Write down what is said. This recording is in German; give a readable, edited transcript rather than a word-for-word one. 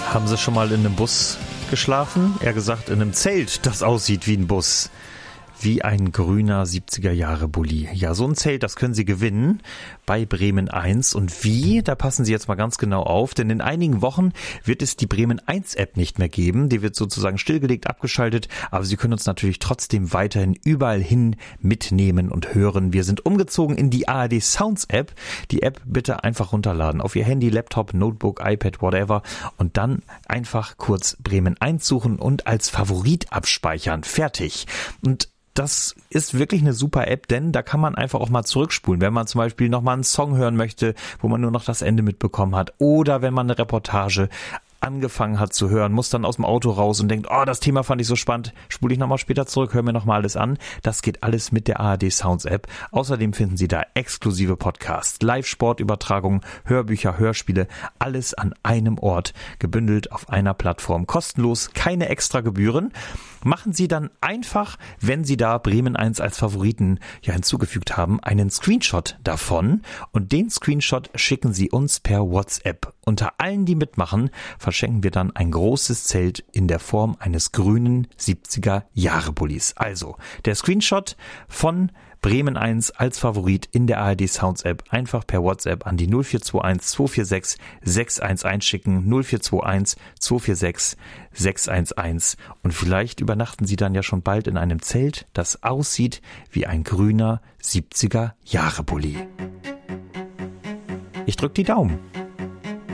Haben Sie schon mal in einem Bus geschlafen? Eher gesagt in einem Zelt, das aussieht wie ein Bus. Wie ein grüner 70er-Jahre-Bulli. Ja, so ein Zelt, das können Sie gewinnen bei Bremen 1. Und wie? Da passen Sie jetzt mal ganz genau auf, denn in einigen Wochen wird es die Bremen 1-App nicht mehr geben. Die wird sozusagen stillgelegt, abgeschaltet, aber Sie können uns natürlich trotzdem weiterhin überall hin mitnehmen und hören. Wir sind umgezogen in die ARD Sounds App. Die App bitte einfach runterladen auf Ihr Handy, Laptop, Notebook, iPad, whatever und dann einfach kurz Bremen 1 suchen und als Favorit abspeichern. Fertig. Und das ist wirklich eine super App, denn da kann man einfach auch mal zurückspulen, wenn man zum Beispiel nochmal einen Song hören möchte, wo man nur noch das Ende mitbekommen hat, oder wenn man eine Reportage angefangen hat zu hören, muss dann aus dem Auto raus und denkt, oh, das Thema fand ich so spannend, spule ich nochmal später zurück, höre mir nochmal alles an. Das geht alles mit der ARD Sounds App. Außerdem finden Sie da exklusive Podcasts, Live-Sportübertragungen, Hörbücher, Hörspiele, alles an einem Ort, gebündelt auf einer Plattform. Kostenlos, keine extra Gebühren. Machen Sie dann einfach, wenn Sie da Bremen 1 als Favoriten hinzugefügt haben, einen Screenshot davon und den Screenshot schicken Sie uns per WhatsApp. Unter allen, die mitmachen, verschenken wir dann ein großes Zelt in der Form eines grünen 70er-Jahre-Bullis. Also, der Screenshot von Bremen 1 als Favorit in der ARD Sounds App einfach per WhatsApp an die 0421 246 611 schicken, 0421 246 611 und vielleicht übernachten Sie dann ja schon bald in einem Zelt, das aussieht wie ein grüner 70er-Jahre-Bulli. Ich drück die Daumen.